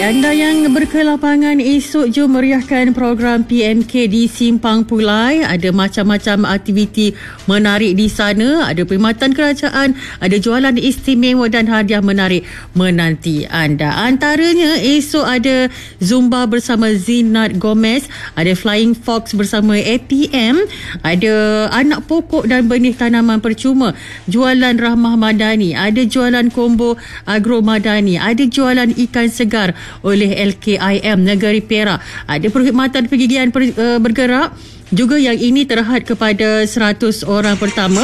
Anda yang berkelapangan, esok jom meriahkan program PMK di Simpang Pulai. Ada macam-macam aktiviti menarik di sana. Ada perkhidmatan kerajaan, ada jualan istimewa dan hadiah menarik menanti anda. Antaranya esok ada Zumba bersama Zinat Gomez, ada Flying Fox bersama ATM, ada anak pokok dan benih tanaman percuma, jualan Rahmah Madani, ada jualan combo Agro Madani, ada jualan ikan segar oleh LKIM Negeri Perak, ada perkhidmatan pergigian bergerak juga yang ini terhad kepada 100 orang pertama,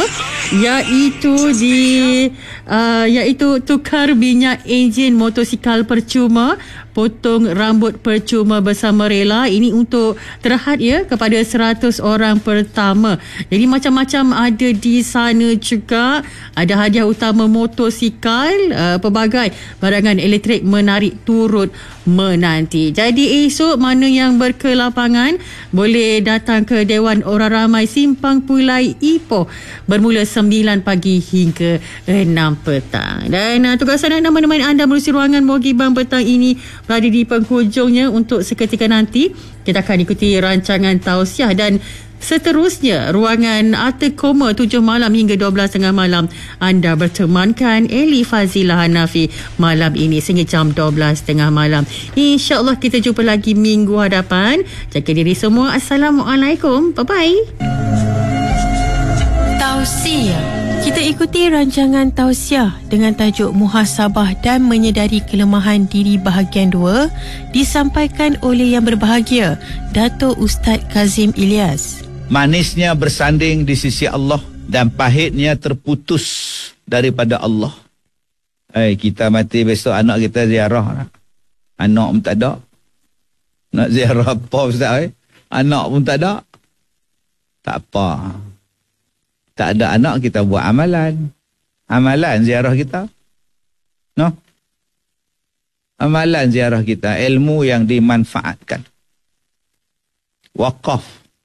iaitu tukar minyak enjin motosikal percuma, potong rambut percuma bersama rela. Ini untuk terhad kepada 100 orang pertama. Jadi macam-macam ada di sana juga. Ada hadiah utama motosikal, pelbagai barangan elektrik menarik turut menanti. Jadi esok mana yang berkelapangan boleh datang ke Dewan Orang Ramai Simpang Pulai Ipoh bermula 9 pagi hingga 6 petang. Dan tugasan anda menemani anda melalui ruangan Mogibang petang ini berada di penghujungnya. Untuk seketika nanti kita akan ikuti rancangan tausiah dan seterusnya ruangan Arte Koma 7 malam hingga 12.30 malam. Anda bertemankan Eli Fazila Hanafi malam ini sehingga jam 12.30 malam. InsyaAllah kita jumpa lagi minggu hadapan. Jaga diri semua. Assalamualaikum. Bye-bye. Tausiah. Kita ikuti rancangan tausiah dengan tajuk Muhasabah dan Menyedari Kelemahan Diri bahagian 2 disampaikan oleh yang berbahagia Dato' Ustaz Kazim Ilyas. Manisnya bersanding di sisi Allah dan pahitnya terputus daripada Allah. Kita mati besok anak kita ziarah. Anak pun tak ada. Nak ziarah apa Ustaz? Anak pun tak ada. Tak apa. Tak ada anak, kita buat amalan. Amalan ziarah kita. No? Amalan ziarah kita. Ilmu yang dimanfaatkan. Wakaf.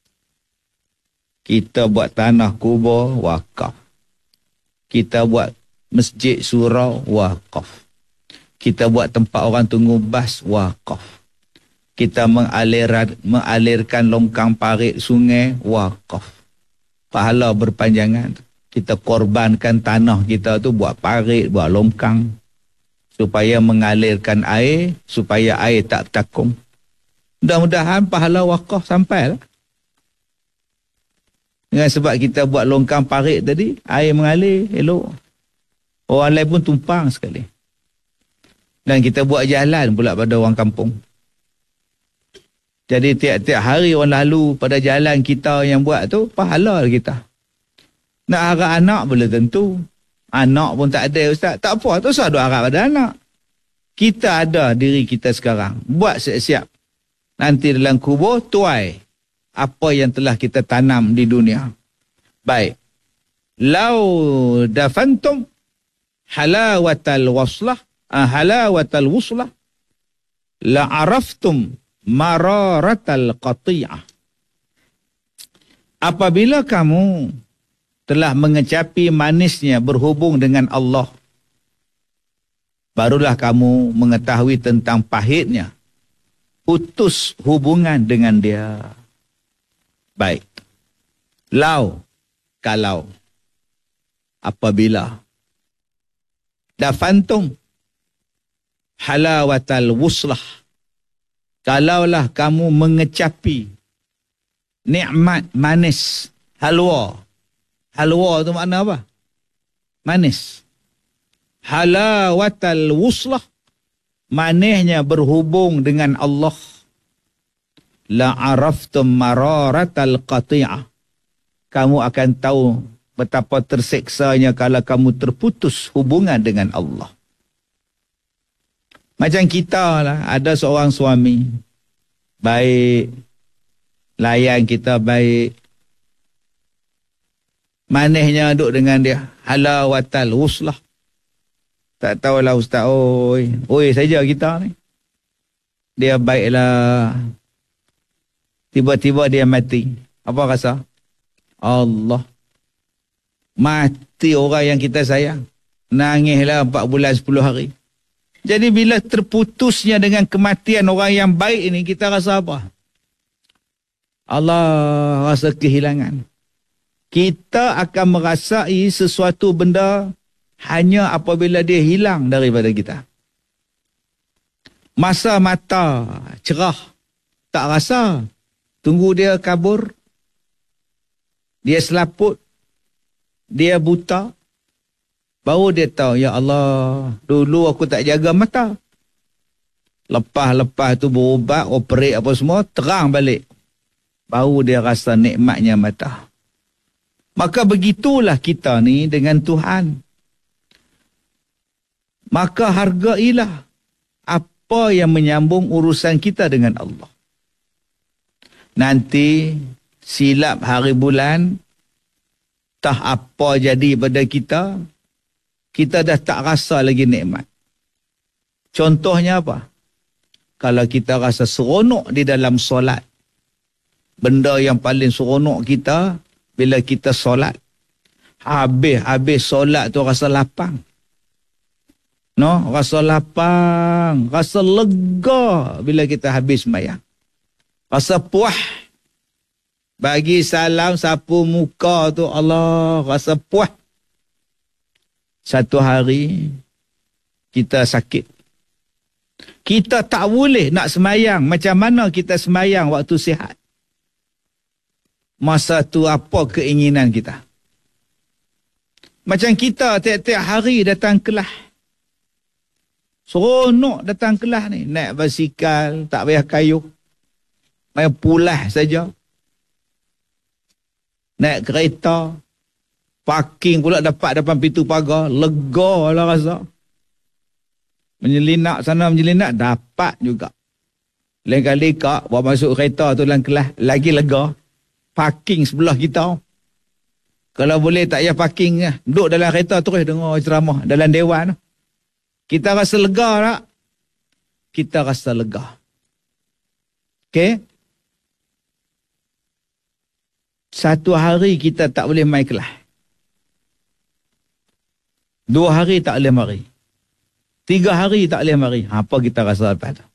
Kita buat tanah kubur, wakaf. Kita buat masjid surau, wakaf. Kita buat tempat orang tunggu bas, wakaf. Kita mengalirkan longkang parit sungai, wakaf. Pahala berpanjangan. Kita korbankan tanah kita tu buat parit, buat longkang. Supaya mengalirkan air, supaya air tak bertakung. Mudah-mudahan pahala wakaf sampai lah. Dengan sebab kita buat longkang parit tadi, air mengalir, elok. Orang lain pun tumpang sekali. Dan kita buat jalan pula pada orang kampung. Jadi tiap-tiap hari orang lalu pada jalan kita yang buat tu, pahala kita. Nak harap anak boleh tentu. Anak pun tak ada Ustaz. Tak apa, tak usah duk harap pada anak. Kita ada diri kita sekarang. Buat siap-siap. Nanti dalam kubur, tuai apa yang telah kita tanam di dunia. Baik. Lau dafantum halawatal waslah, halawatal wuslah, la'araftum mararatal qati'ah. Apabila kamu telah mengecapi manisnya berhubung dengan Allah, barulah kamu mengetahui tentang pahitnya putus hubungan dengan dia. Baik. Kalau apabila dafantum halawatal wuslah, kalaulah kamu mengecapi nikmat manis, halwa. Halwa tu makna apa? Manis. Halawatal wuslah, manisnya berhubung dengan Allah. La'araftum mararatal qati'ah. Kamu akan tahu betapa terseksanya kalau kamu terputus hubungan dengan Allah. Macam kita lah, ada seorang suami baik, layan kita baik, manisnya duduk dengan dia, halawatal wuslah. Tak tahulah Ustaz, oi saja kita ni. Dia baiklah, tiba-tiba dia mati. Apa rasa? Allah. Mati orang yang kita sayang. Nangislah 4 bulan 10 hari. Jadi bila terputusnya dengan kematian orang yang baik ini, kita rasa apa? Allah rasa kehilangan. Kita akan merasai sesuatu benda hanya apabila dia hilang daripada kita. Masa mata cerah, tak rasa. Tunggu dia kabur, dia selaput, dia buta, baru dia tahu, ya Allah, dulu aku tak jaga mata. Lepas tu berubat, operate apa semua, terang balik. Baru dia rasa nikmatnya mata. Maka begitulah kita ni dengan Tuhan. Maka hargailah apa yang menyambung urusan kita dengan Allah. Nanti silap hari bulan, tak apa jadi pada kita, kita dah tak rasa lagi nikmat. Contohnya apa? Kalau kita rasa seronok di dalam solat, benda yang paling seronok kita bila kita solat, habis solat tu rasa lapang. No, rasa lapang, rasa lega bila kita habis sembahyang. Rasa puas. Bagi salam, sapu muka tu, Allah, rasa puas. Satu hari, kita sakit. Kita tak boleh nak sembahyang. Macam mana kita sembahyang waktu sihat? Masa tu apa keinginan kita? Macam kita tiap-tiap hari datang kelas. Seronok datang kelas ni. Naik basikal, tak payah kayuh. Main pulas saja. Naik kereta. Parking pula dapat depan pintu pagar. Lega lah rasa. Menyelinak sana, menyelinak. Dapat juga. Lain kali kak, bawa masuk kereta tu dalam kelas. Lagi lega. Parking sebelah kita. Kalau boleh tak payah parking. Duduk dalam kereta terus dengar ceramah. Dalam dewan. Kita rasa lega tak? Kita rasa lega. Okey? Satu hari kita tak boleh main kelas. 2 hari tak boleh mari. 3 hari tak boleh mari. Apa kita rasa lepas tu?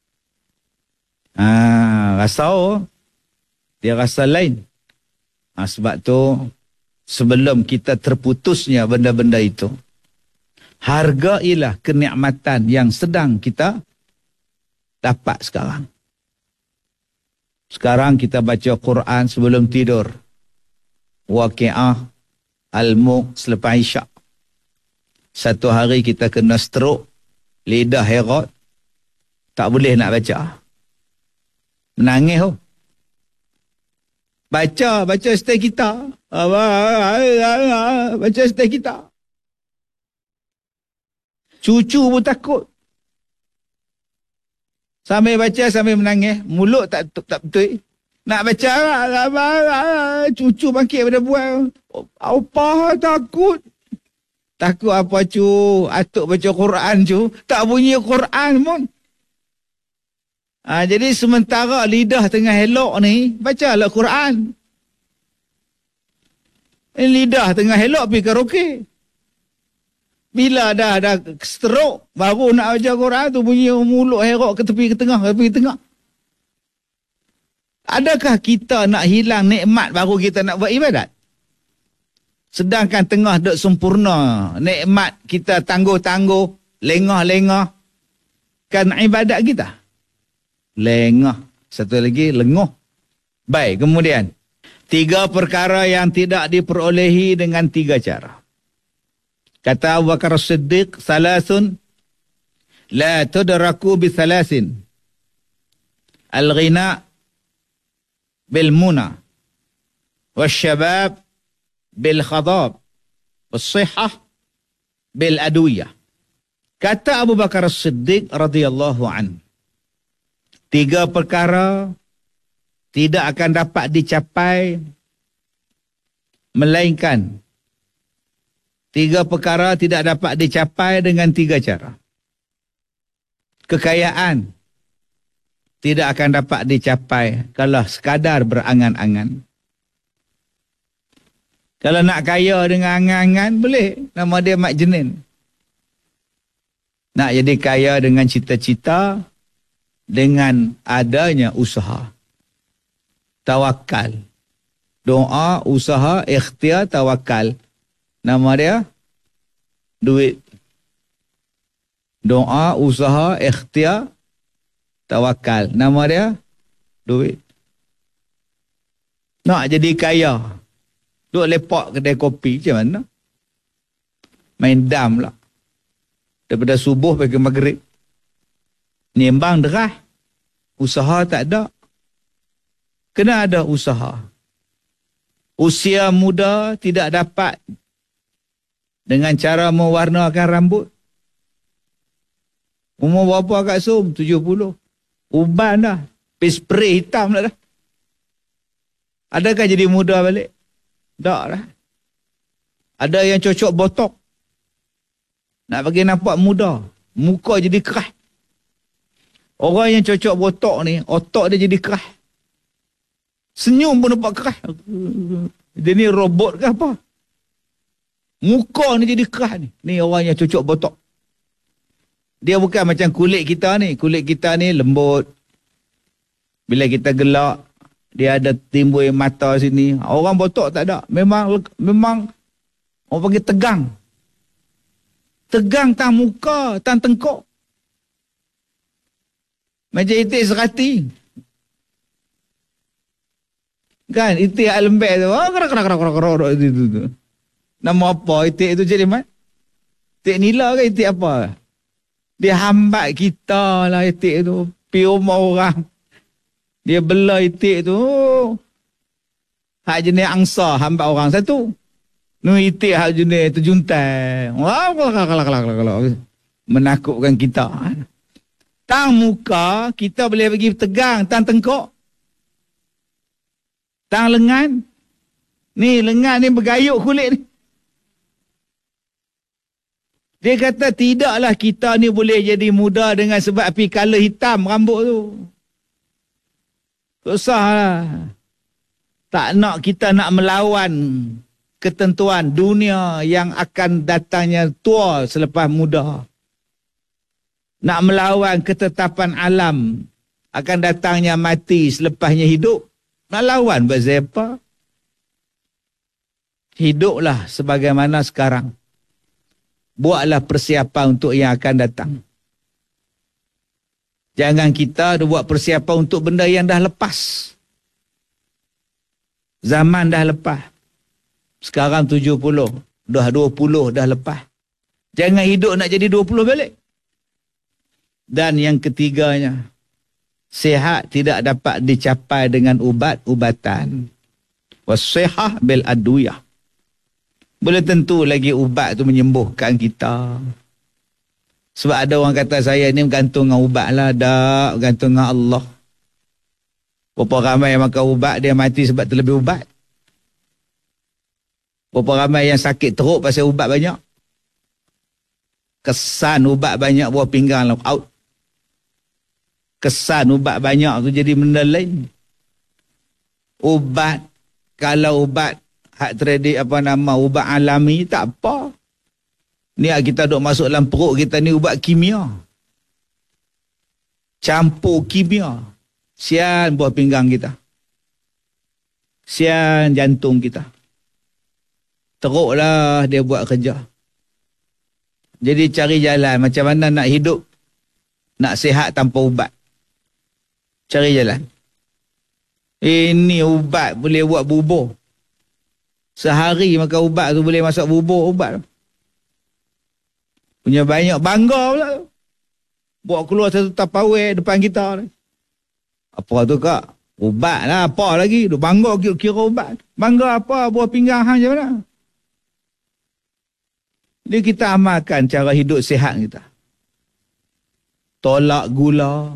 Rasa dia rasa lain. Sebab tu sebelum kita terputusnya benda-benda itu, hargailah kenikmatan yang sedang kita dapat sekarang. Sekarang kita baca Quran sebelum tidur. Waqi'ah, Al-Mulk selepas Isyak. Satu hari kita kena stroke, lidah heret, tak boleh nak baca. Menangis tu. Baca stay kita. Baca stay kita. Cucu pun takut. Sambil baca, sambil menangis. Mulut tak betul. Nak baca, cucu bangkit pada buang. Apa takut? Takut apa cu? Atuk baca Quran cu. Tak bunyi Quran pun. Jadi sementara lidah tengah elok ni, bacalah Quran. Lidah tengah elok pergi karaoke. Bila dah stroke, baru nak baca Quran tu bunyi mulut herok ke tepi ke tengah. Adakah kita nak hilang nikmat baru kita nak buat ibadat? Sedangkan tengah duk sempurna, nikmat kita tangguh-tangguh, lengah-lengah. Kan ibadat kita? Lengah. Satu lagi, lenguh. Baik, kemudian. 3 perkara yang tidak diperolehi dengan 3 cara. Kata Abu Bakar As-Siddiq, salasun la tudraku bi salasin. Al-ghina bil muna. Wasyabab bil khadab. Wassihah bil adwiyah. Kata Abu Bakar As-Siddiq radhiyallahu anhu, 3 perkara tidak akan dapat dicapai melainkan 3 perkara tidak dapat dicapai dengan 3 cara. Kekayaan tidak akan dapat dicapai kalau sekadar berangan-angan. Kalau nak kaya dengan angan-angan, boleh. Nama dia Mak Jenin. Nak jadi kaya dengan cita-cita, dengan adanya usaha. Tawakal. Doa, usaha, ikhtiar, tawakal. Nama dia duit. Doa, usaha, ikhtiar, tawakal. Nama dia duit. Nak jadi kaya, duk lepak kedai kopi macam mana? Main dam lah. Daripada subuh pergi maghrib. Nimbang derah. Usaha tak ada. Kena ada usaha. Usia muda tidak dapat dengan cara mewarnakan rambut. Umur berapa Kak Som? 70. Uban dah. Spray hitam dah. Adakah jadi muda balik? Tak lah. Ada yang cocok botok. Nak bagi nampak muda. Muka jadi keras. Orang yang cocok botok ni, otak dia jadi keras. Senyum pun nampak keras. Dia ni robot ke apa? Muka ni jadi keras ni. Ni orang yang cocok botok. Dia bukan macam kulit kita ni. Kulit kita ni lembut. Bila kita gelak, dia ada timbul mata sini. Orang botok tak ada. Memang orang panggil tegang. Tegang tang muka, tang tengkok. Macam itik serati. Kan, itik lembek tu. Kerak. Nama apa itik tu jadi mat? Itik nila ke itik apa? Dia hambat kita lah itik tu. Pi rumah orang. Dia bela itik tu. Hak jenis angsa hambat orang satu. Nu itik hak jenis terjuntai. Menakutkan kita. Tang muka, kita boleh bagi tegang. Tang tengkok. Tang lengan. Ni lengan ni bergayuk kulit ni. Dia kata tidaklah kita ni boleh jadi muda dengan sebab api color hitam rambut tu. Susahlah. Tak nak kita nak melawan ketentuan dunia yang akan datangnya tua selepas muda. Nak melawan ketetapan alam akan datangnya mati selepasnya hidup. Nak lawan buat siapa? Hiduplah sebagaimana sekarang. Buatlah persiapan untuk yang akan datang. Jangan kita buat persiapan untuk benda yang dah lepas. Zaman dah lepas. Sekarang 70, dah 20 dah lepas. Jangan hidup nak jadi 20 balik. Dan yang ketiganya, sihat tidak dapat dicapai dengan ubat-ubatan. Wasihah bil adwiyah. Boleh tentu lagi ubat tu menyembuhkan kita. Sebab ada orang kata saya ni bergantung dengan ubat lah. Tak, bergantung dengan Allah. Berapa ramai yang makan ubat, dia mati sebab terlebih ubat. Berapa ramai yang sakit teruk pasal ubat banyak. Kesan ubat banyak buah pinggang lah, out. Kesan ubat banyak tu jadi benda lain. Ubat, kalau ubat hak tradik ubat alami tak apa. Ni kita duk masuk dalam perut kita ni ubat kimia. Campur kimia. Sian buah pinggang kita. Sian jantung kita. Teruklah dia buat kerja. Jadi cari jalan macam mana nak hidup, nak sihat tanpa ubat. Cari jalan. Ini ubat boleh buat bubur. Sehari makan ubat tu boleh masak bubur ubat. Punya banyak bangga pula. Buat keluar satu tapawai depan kita. Apa tu Kak? Ubat lah. Apa lagi? Duk bangga kira ubat. Bangga apa? Buah pinggang hang macam mana? Jadi kita amalkan cara hidup sihat kita. Tolak gula.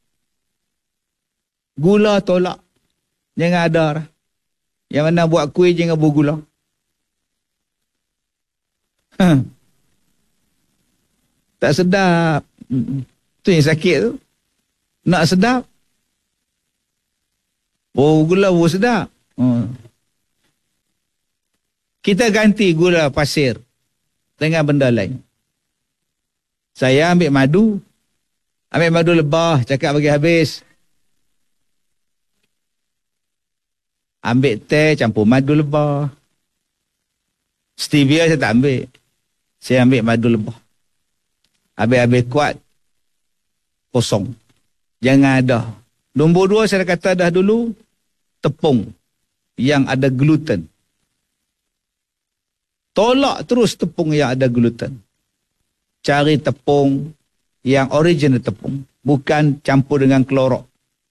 Gula tolak. Jangan ada lah. Yang mana buat kuih jangan bergula. Tak sedap. Tu yang sakit tu. Nak sedap. Oh, gula sedap. Kita ganti gula pasir dengan benda lain. Saya ambil madu. Ambil madu lebah, cakap bagi habis. Ambil teh, campur madu lebah. Stevia saya tak ambil. Saya ambil madu lebah. Habis-habis kuat, kosong. Jangan ada. Nombor 2 saya kata dah dulu, tepung yang ada gluten. Tolak terus tepung yang ada gluten. Cari tepung yang original tepung. Bukan campur dengan klorok.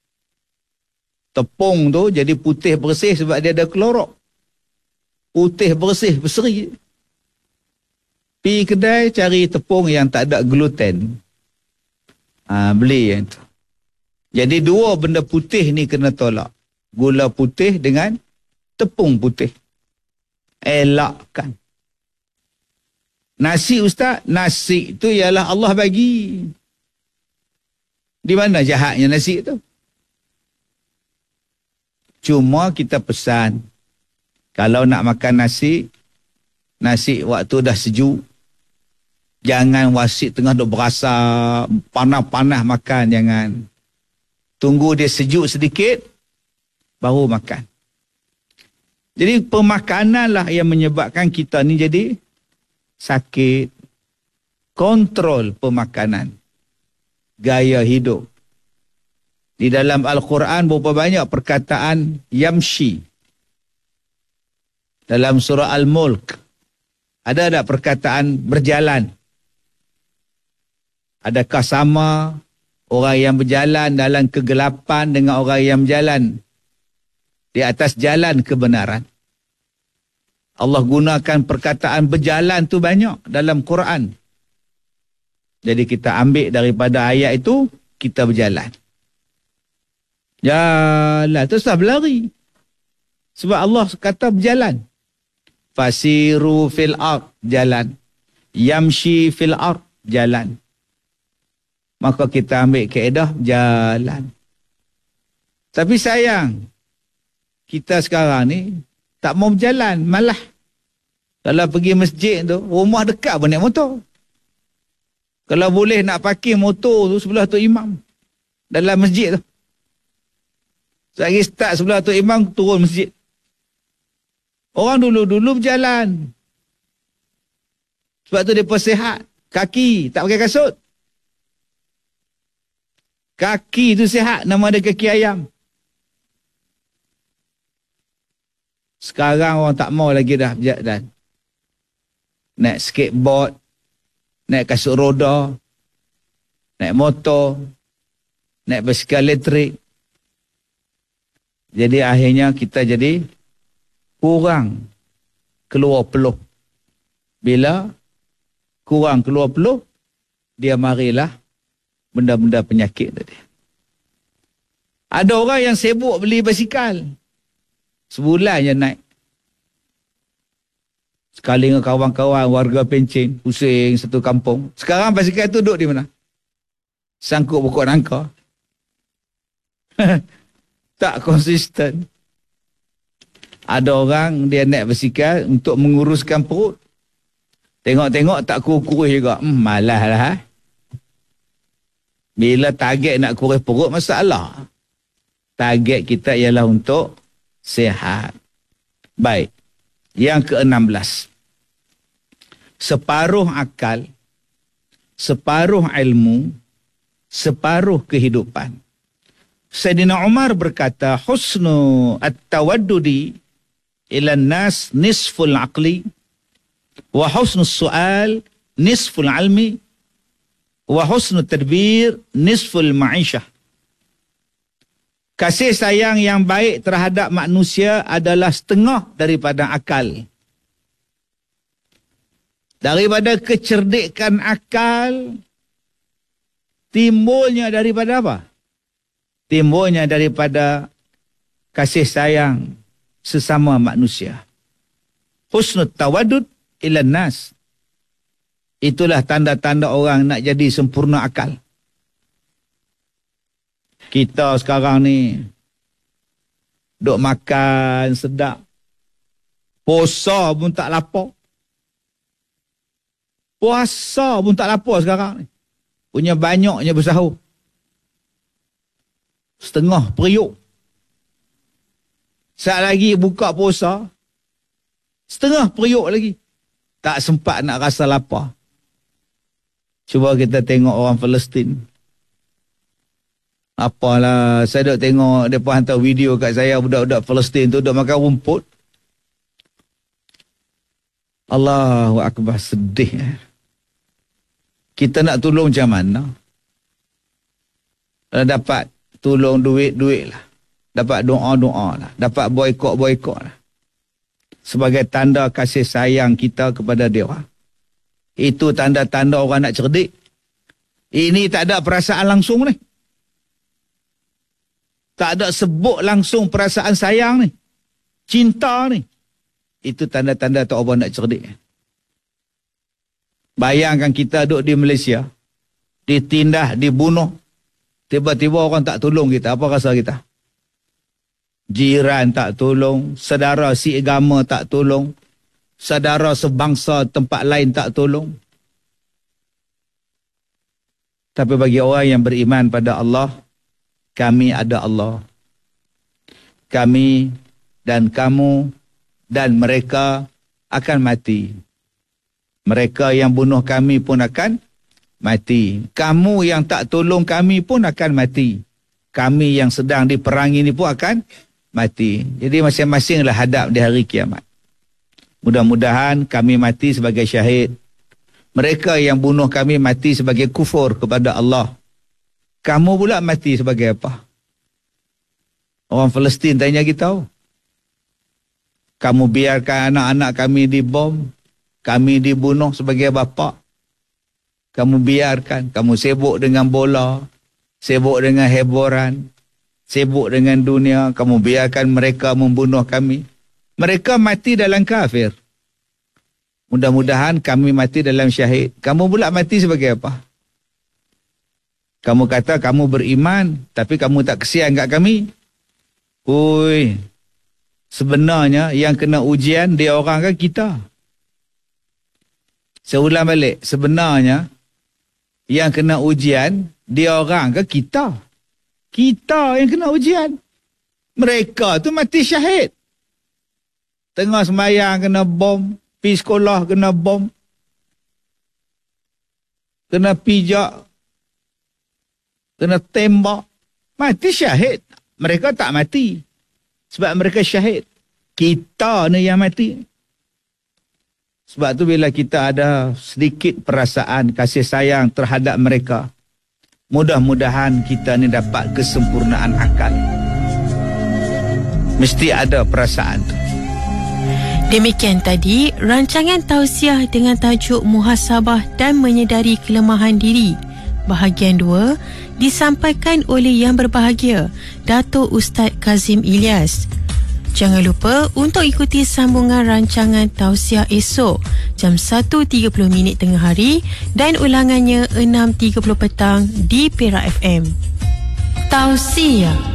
Tepung tu jadi putih bersih sebab dia ada klorok. Putih bersih berseri. Pergi kedai cari tepung yang tak ada gluten. Beli yang tu. Jadi 2 benda putih ni kena tolak. Gula putih dengan tepung putih. Elakkan. Nasi ustaz, nasi tu ialah Allah bagi. Di mana jahatnya nasi tu? Cuma kita pesan, kalau nak makan nasi, nasi waktu dah sejuk, jangan wasit tengah duk berasa panas-panas makan, jangan. Tunggu dia sejuk sedikit, baru makan. Jadi pemakanan lah yang menyebabkan kita ni jadi sakit. Kontrol pemakanan. Gaya hidup. Di dalam Al-Quran berapa banyak perkataan yamshi. Dalam surah Al-Mulk. Ada tak perkataan berjalan? Adakah sama orang yang berjalan dalam kegelapan dengan orang yang berjalan di atas jalan kebenaran? Allah gunakan perkataan berjalan tu banyak dalam Quran. Jadi kita ambil daripada ayat itu, kita berjalan. Jalan, teruslah berlari. Sebab Allah kata berjalan. Fasiru fil ard, jalan. Yamshi fil ard, jalan. Maka kita ambil kaedah jalan. Tapi sayang, kita sekarang ni tak mau berjalan, malah. Kalau pergi masjid tu, rumah dekat pun naik motor. Kalau boleh nak parking motor tu sebelah Tok Imam. Dalam masjid tu. Lagi start sebelah Tok Imam, turun masjid. Orang dulu-dulu berjalan. Sebab tu mereka sihat. Kaki, tak pakai kasut. Kaki tu sihat, nama dia kaki ayam. Sekarang orang tak mau lagi dah berjalan. Naik skateboard, naik kasut roda, naik motor, naik basikal elektrik. Jadi akhirnya kita jadi kurang keluar peluh. Bila kurang keluar peluh, dia marilah benda-benda penyakit tadi. Ada orang yang sibuk beli basikal. Sebulan je naik. Sekali dengan kawan-kawan warga Pencing, pusing satu kampung. Sekarang basikal tu duduk di mana? Sangkut pokok nangka. Tak konsisten. Ada orang dia naik basikal untuk menguruskan perut. Tengok-tengok tak kurus juga. Malah lah. Bila target nak kurus perut, masalah. Target kita ialah untuk sihat. Baik. Yang ke-16. Separuh akal, separuh ilmu, separuh kehidupan. Sayyidina Umar berkata, husnu at-tawaddudi ila nas nisful aqli, wa husnu su'al nisful ilmi, wa husnu tadbir nisful ma'isyah. Kasih sayang yang baik terhadap manusia adalah setengah daripada akal. Daripada kecerdikan akal, timbulnya daripada apa? Timbulnya daripada kasih sayang sesama manusia. Husnul tawadud ilan nas. Itulah tanda-tanda orang nak jadi sempurna akal. Kita sekarang ni duk makan sedap. Puasa pun tak lapar. Puasa pun tak lapar sekarang ni. punya banyaknya bersahur. Setengah periuk. Saat lagi buka puasa, setengah periuk lagi. Tak sempat nak rasa lapar. Cuba kita tengok orang Palestin. Apalah, saya duk tengok mereka hantar video kat saya, budak-budak Palestin tu duk makan rumput. Allahu Akbar, sedih. Kita nak tolong macam mana? Kalau dapat tolong duit lah. Dapat doa lah. Dapat boykot lah. Sebagai tanda kasih sayang kita kepada dia. Itu tanda-tanda orang nak cerdik. Ini tak ada perasaan langsung ni. Tak ada sebut langsung perasaan sayang ni. Cinta ni. Itu tanda-tanda tak orang nak cerdik. Bayangkan kita duduk di Malaysia. Ditindas, dibunuh. Tiba-tiba orang tak tolong kita. Apa rasa kita? Jiran tak tolong, saudara seagama tak tolong, saudara sebangsa tempat lain tak tolong. Tapi bagi orang yang beriman pada Allah, kami ada Allah. Kami dan kamu dan mereka akan mati. Mereka yang bunuh kami pun akan mati. Kamu yang tak tolong kami pun akan mati. Kami yang sedang diperangi ni pun akan mati. Jadi masing-masinglah hadap di hari kiamat. Mudah-mudahan kami mati sebagai syahid. Mereka yang bunuh kami mati sebagai kufur kepada Allah. Kamu pula mati sebagai apa? Orang Palestin tanya kita. Kamu biarkan anak-anak kami dibom, kami dibunuh sebagai bapa. Kamu biarkan, kamu sibuk dengan bola, sibuk dengan hiburan, sibuk dengan dunia, kamu biarkan mereka membunuh kami. Mereka mati dalam kafir. Mudah-mudahan kami mati dalam syahid. Kamu pula mati sebagai apa? Kamu kata kamu beriman, tapi kamu tak kesian kat kami. Ui, sebenarnya yang kena ujian dia orang kan kita. Saya ulang balik, sebenarnya yang kena ujian dia orang kan kita. Kita yang kena ujian. Mereka tu mati syahid. Tengah sembahyang kena bom, pergi sekolah kena bom, kena pijak, kena tembak, mati syahid. Mereka tak mati sebab mereka syahid. Kita ni yang mati. Sebab tu bila kita ada sedikit perasaan kasih sayang terhadap mereka, mudah-mudahan kita ni dapat kesempurnaan akal. Mesti ada perasaan tu. Demikian tadi rancangan tausiah dengan tajuk Muhasabah dan Menyedari Kelemahan Diri bahagian 2 disampaikan oleh yang berbahagia Dato' Ustaz Kazim Ilyas. Jangan lupa untuk ikuti sambungan rancangan tausiah esok jam 1.30 tengah hari dan ulangannya 6.30 petang di Perak FM. Tausiah.